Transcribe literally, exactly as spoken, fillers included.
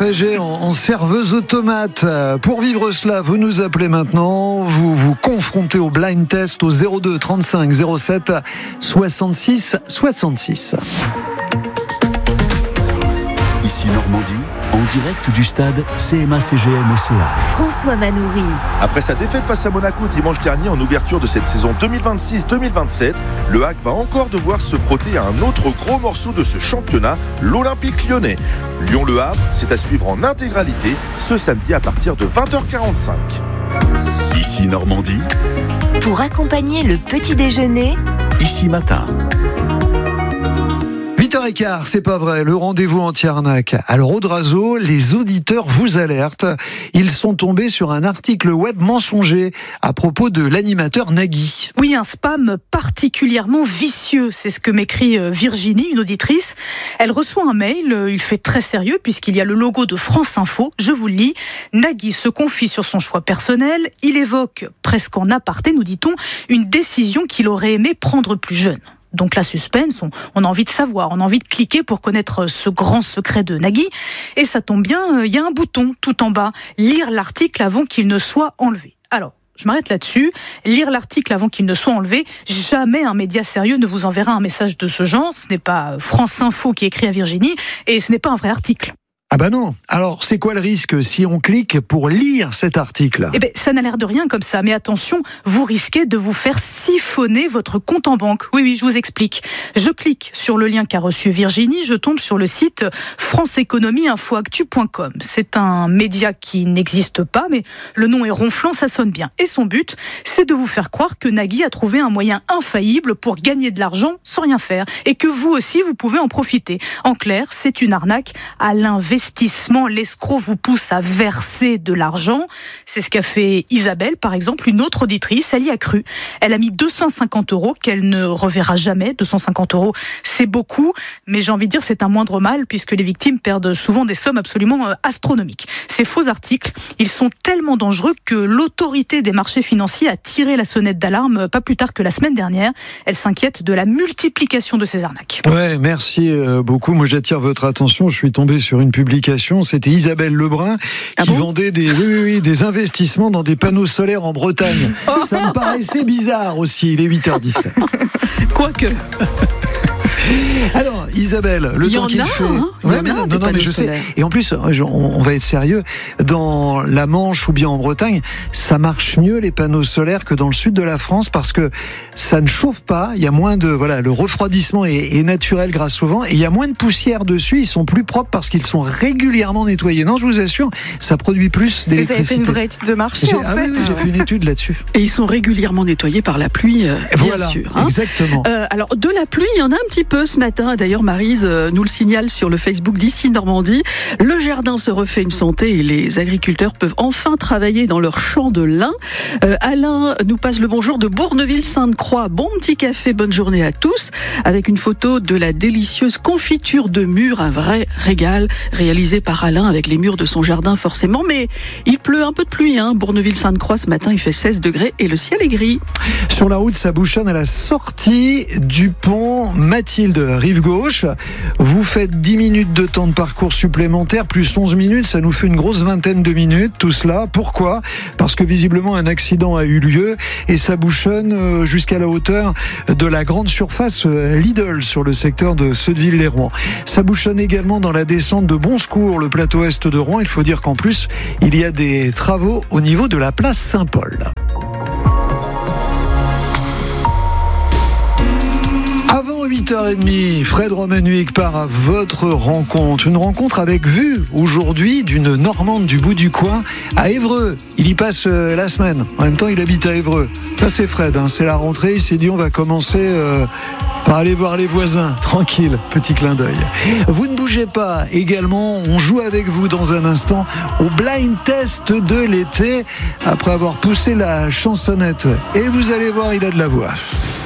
Frégé en, en serveuse automate. Pour vivre cela, vous nous appelez maintenant, vous vous confrontez au blind test au zéro deux trente-cinq zéro sept soixante-six soixante-six. Ici Normandie, en direct du stade C M A C G M Océan. François Manoury. Après sa défaite face à Monaco dimanche dernier en ouverture de cette saison deux mille vingt-six deux mille vingt-sept, le H A C va encore devoir se frotter à un autre gros morceau de ce championnat, l'Olympique Lyonnais. Lyon-Le Havre, c'est à suivre en intégralité ce samedi à partir de vingt heures quarante-cinq. Ici Normandie, Pour accompagner le petit déjeuner, ici matin. huit heures quinze, c'est pas vrai, le rendez-vous anti-arnaque. Alors Audrazo, les auditeurs vous alertent. Ils sont tombés sur un article web mensonger à propos de l'animateur Nagui. Oui, un spam particulièrement vicieux, c'est ce que m'écrit Virginie, une auditrice. Elle reçoit un mail, il fait très sérieux puisqu'il y a le logo de France Info. Je vous le lis. Nagui se confie sur son choix personnel. Il évoque, presque en aparté, nous dit-on, une décision qu'il aurait aimé prendre plus jeune. Donc la suspense, on, on a envie de savoir, on a envie de cliquer pour connaître ce grand secret de Nagui. Et ça tombe bien, il y a un bouton tout en bas, lire l'article avant qu'il ne soit enlevé. Alors, je m'arrête là-dessus. Lire l'article avant qu'il ne soit enlevé. Jamais un média sérieux ne vous enverra un message de ce genre. Ce n'est pas France Info qui écrit à Virginie et ce n'est pas un vrai article. Ah bah non. Alors, c'est quoi le risque si on clique pour lire cet article ? Eh ben, ça n'a l'air de rien comme ça, mais attention, vous risquez de vous faire siphonner votre compte en banque. Oui, oui, je vous explique. Je clique sur le lien qu'a reçu Virginie, je tombe sur le site france économie info actu point com. C'est un média qui n'existe pas, mais le nom est ronflant, ça sonne bien. Et son but, c'est de vous faire croire que Nagui a trouvé un moyen infaillible pour gagner de l'argent sans rien faire, et que vous aussi, vous pouvez en profiter. En clair, c'est une arnaque à l'investissement. L'escroc vous pousse à verser de l'argent. C'est ce qu'a fait Isabelle, par exemple, une autre auditrice. Elle y a cru. Elle a mis deux cent cinquante euros qu'elle ne reverra jamais. deux cent cinquante euros, c'est beaucoup, mais j'ai envie de dire c'est un moindre mal puisque les victimes perdent souvent des sommes absolument astronomiques. Ces faux articles, ils sont tellement dangereux que l'autorité des marchés financiers a tiré la sonnette d'alarme pas plus tard que la semaine dernière. Elle s'inquiète de la multiplication de ces arnaques. Ouais, merci beaucoup. Moi, j'attire votre attention. Je suis tombé sur une publication. C'était Isabelle Lebrun qui ah bon vendait des, oui, oui, oui, des investissements dans des panneaux solaires en Bretagne. Oh. Ça me paraissait bizarre aussi. Il est huit heures dix-sept. Quoique. Alors, Isabelle, le il temps qu'il a, fait. Hein ouais, mais non, non, non mais je solaires. sais. Et en plus, on, on va être sérieux. Dans la Manche ou bien en Bretagne, ça marche mieux les panneaux solaires que dans le sud de la France parce que ça ne chauffe pas. Il y a moins de, voilà, le refroidissement est, est naturel grâce au vent et il y a moins de poussière dessus. Ils sont plus propres parce qu'ils sont régulièrement nettoyés. Non, je vous assure, ça produit plus d'électricité. Vous avez fait une vraie étude de marché j'ai, en ah fait. Oui, oui, j'ai fait une étude là-dessus. Et ils sont régulièrement nettoyés par la pluie, euh, voilà, bien sûr. Hein. Exactement. Euh, alors de la pluie, il y en a un petit peu ce matin. D'ailleurs, Maryse euh, nous le signale sur le Facebook d'Ici Normandie. Le jardin se refait une santé et les agriculteurs peuvent enfin travailler dans leur champ de lin. Euh, Alain nous passe le bonjour de Bourneville-Sainte-Croix. Bon petit café, bonne journée à tous. Avec une photo de la délicieuse confiture de mûres, un vrai régal réalisé par Alain avec les murs de son jardin forcément. Mais il pleut un peu de pluie. Hein. Bourneville-Sainte-Croix ce matin, il fait seize degrés et le ciel est gris. Sur la route, ça bouchonne à la sortie du pont Mathilde, rive gauche. Vous faites dix minutes de temps de parcours supplémentaire, plus onze minutes, ça nous fait une grosse vingtaine de minutes, tout cela. Pourquoi ? Parce que visiblement un accident a eu lieu et ça bouchonne jusqu'à la hauteur de la grande surface Lidl sur le secteur de Sotteville-les-Rouen. Ça bouchonne également dans la descente de Bonsecours, le plateau est de Rouen. Il faut dire qu'en plus, il y a des travaux au niveau de la place Saint-Paul. huit heures trente, Fred Romanuik part à votre rencontre. Une rencontre avec vue aujourd'hui d'une Normande du bout du coin à Évreux. Il y passe euh, la semaine. En même temps, il habite à Évreux. Ça, c'est Fred. Hein. C'est la rentrée. Il s'est dit, on va commencer euh, par aller voir les voisins. Tranquille. Petit clin d'œil. Vous ne bougez pas. Également, on joue avec vous dans un instant au blind test de l'été après avoir poussé la chansonnette. Et vous allez voir, il a de la voix.